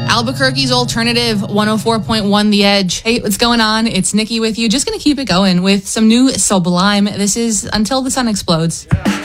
Albuquerque's alternative 104.1 The Edge. Hey, what's going on? It's Nikki with you. Just going to keep it going with some new Sublime. This is Until the Sun Explodes.